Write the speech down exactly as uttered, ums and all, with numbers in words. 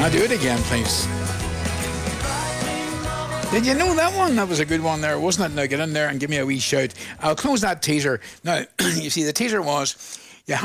I'll do it again, please. Did you know that one? That was a good one there, wasn't it? Now get in there and give me a wee shout. I'll close that teaser. Now, you see, the teaser was